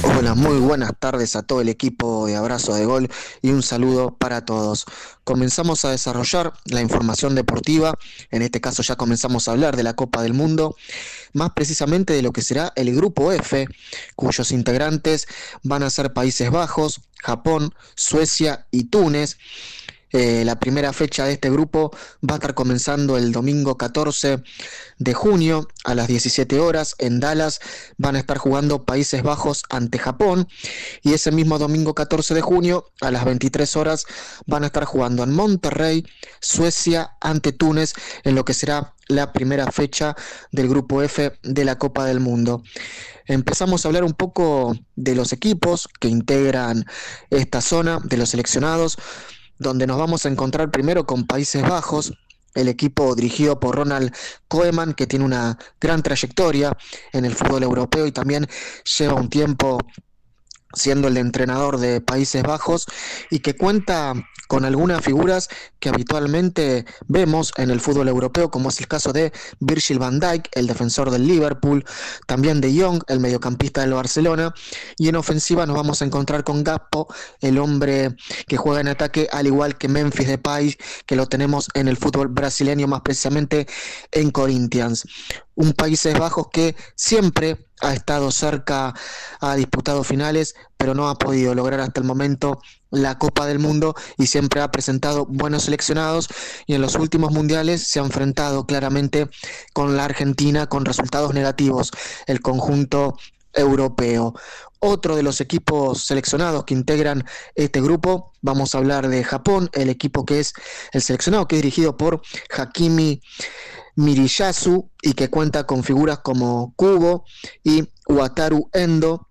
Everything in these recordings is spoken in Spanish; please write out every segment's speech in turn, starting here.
Hola, muy buenas tardes a todo el equipo de Abrazo de Gol y un saludo para todos. Comenzamos a desarrollar la información deportiva, en este caso ya comenzamos a hablar de la Copa del Mundo, más precisamente de lo que será el Grupo F, cuyos integrantes van a ser Países Bajos, Japón, Suecia y Túnez. La primera fecha de este grupo va a estar comenzando el domingo 14 de junio a las 17 horas en Dallas. Van a estar jugando Países Bajos ante Japón y ese mismo domingo 14 de junio a las 23 horas van a estar jugando en Monterrey, Suecia ante Túnez en lo que será la primera fecha del grupo F de la Copa del Mundo. Empezamos a hablar un poco de los equipos que integran esta zona, de los seleccionados, donde nos vamos a encontrar primero con Países Bajos, el equipo dirigido por Ronald Koeman, que tiene una gran trayectoria en el fútbol europeo y también lleva un tiempo siendo el entrenador de Países Bajos y que cuenta con algunas figuras que habitualmente vemos en el fútbol europeo, como es el caso de Virgil van Dijk, el defensor del Liverpool, también de Jong, el mediocampista del Barcelona, y en ofensiva nos vamos a encontrar con Gakpo, el hombre que juega en ataque, al igual que Memphis Depay, que lo tenemos en el fútbol brasileño, más precisamente en Corinthians. Un Países Bajos que siempre ha estado cerca, ha disputado finales, pero no ha podido lograr hasta el momento la Copa del Mundo y siempre ha presentado buenos seleccionados y en los últimos mundiales se ha enfrentado claramente con la Argentina con resultados negativos, el conjunto europeo. Otro de los equipos seleccionados que integran este grupo, vamos a hablar de Japón, el equipo que es el seleccionado que es dirigido por Hakimi Miriyasu y que cuenta con figuras como Kubo y Wataru Endo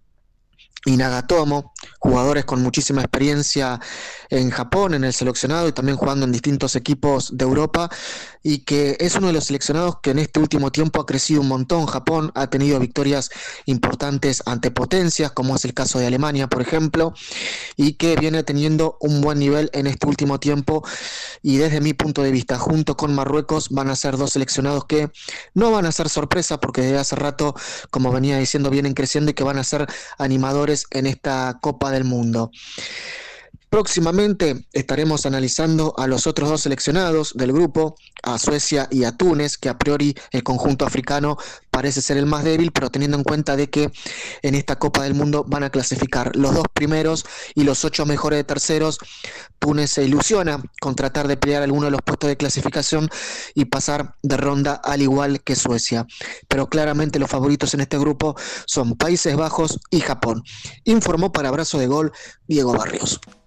y Nagatomo, jugadores con muchísima experiencia en Japón, en el seleccionado y también jugando en distintos equipos de Europa, y que es uno de los seleccionados que en este último tiempo ha crecido un montón. Japón ha tenido victorias importantes ante potencias, como es el caso de Alemania, por ejemplo, y que viene teniendo un buen nivel en este último tiempo y desde mi punto de vista, junto con Marruecos, van a ser dos seleccionados que no van a ser sorpresa porque desde hace rato, como venía diciendo, vienen creciendo y que van a ser animadores en esta Copa del Mundo. Próximamente estaremos analizando a los otros dos seleccionados del grupo, a Suecia y a Túnez, que a priori el conjunto africano parece ser el más débil, pero teniendo en cuenta de que en esta Copa del Mundo van a clasificar los dos primeros y los 8 mejores de terceros. Túnez se ilusiona con tratar de pelear alguno de los puestos de clasificación y pasar de ronda al igual que Suecia. Pero claramente los favoritos en este grupo son Países Bajos y Japón. Informó para Abrazo de Gol Diego Barrios.